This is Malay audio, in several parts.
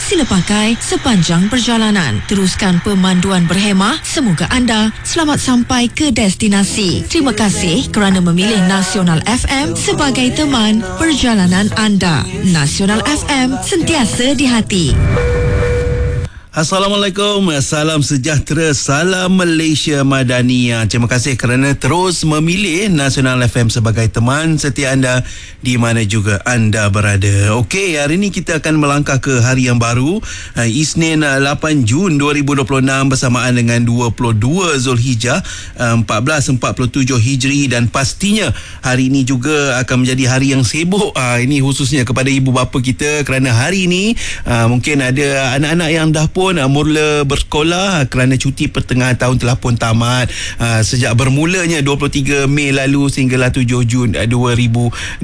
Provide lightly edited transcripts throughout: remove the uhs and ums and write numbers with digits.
sila pakai sepanjang perjalanan. Teruskan pemanduan berhemah. Semoga anda selamat sampai ke destinasi. Terima kasih kerana memilih Nasional FM sebagai teman perjalanan anda. Nasional FM, sentiasa di hati. Assalamualaikum, salam sejahtera, salam Malaysia Madania. Terima kasih kerana terus memilih Nasional FM sebagai teman setia anda di mana juga anda berada. Okey, hari ini kita akan melangkah ke hari yang baru, Isnin 8 Jun 2026 bersamaan dengan 22 Zulhijjah 1447 Hijri, dan pastinya hari ini juga akan menjadi hari yang sibuk. Ini khususnya kepada ibu bapa kita kerana hari ini mungkin ada anak-anak yang dah pun mula bersekolah kerana cuti pertengahan tahun telah pun tamat sejak bermulanya 23 Mei lalu sehinggalah 7 Jun 2026.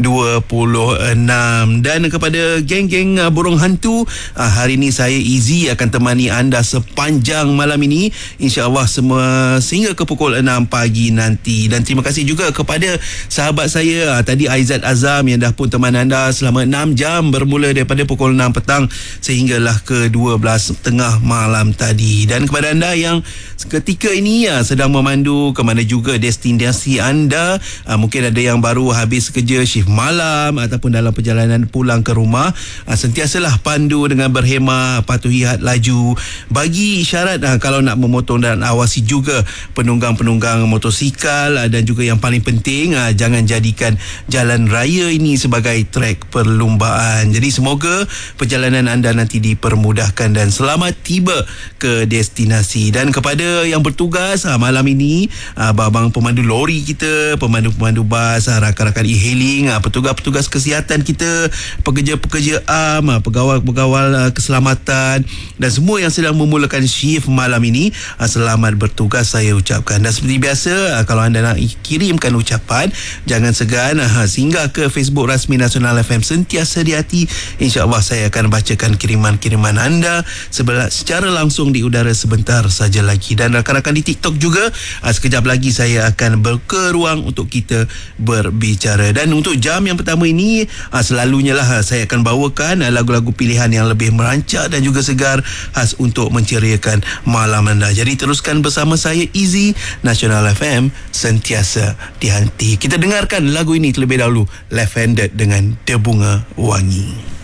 Dan kepada geng-geng burung hantu, hari ini saya Izzy akan temani anda sepanjang malam ini, insya-Allah semua sehingga ke pukul 6 pagi nanti. Dan terima kasih juga kepada sahabat saya tadi, Aizat Azam, yang dah pun teman anda selama 6 jam bermula daripada pukul 6 petang sehinggalah ke 12.30 malam tadi. Dan kepada anda yang ketika ini sedang memandu ke mana juga destinasi anda, mungkin ada yang baru habis kerja shift malam ataupun dalam perjalanan pulang ke rumah, sentiasalah pandu dengan berhemah, patuhi had laju, bagi isyarat kalau nak memotong, dan awasi juga penunggang-penunggang motosikal, dan juga yang paling penting jangan jadikan jalan raya ini sebagai trek perlumbaan. Jadi semoga perjalanan anda nanti dipermudahkan dan selamat tiba ke destinasi. Dan kepada yang bertugas malam ini, abang pemandu lori kita, pemandu-pemandu bas, rakan-rakan e-hailing, petugas-petugas kesihatan kita, pekerja-pekerja pegawai-pegawai keselamatan, dan semua yang sedang memulakan shift malam ini, selamat bertugas saya ucapkan. Dan seperti biasa, kalau anda nak kirimkan ucapan, jangan segan singgah ke Facebook rasmi Nasional FM sentiasa di hati. InsyaAllah saya akan bacakan kiriman-kiriman anda secara langsung di udara sebentar saja lagi. Dan rakan-rakan di TikTok juga, sekejap lagi saya akan ke ruang untuk kita berbicara. Dan untuk jam yang pertama ini, selalunya lah saya akan bawakan lagu-lagu pilihan yang lebih merancak dan juga segar, khas untuk menceriakan malam anda. Jadi teruskan bersama saya Izzy, Nasional FM sentiasa di hati. Kita dengarkan lagu ini terlebih dahulu, Left Handed dengan The Bunga Wangi.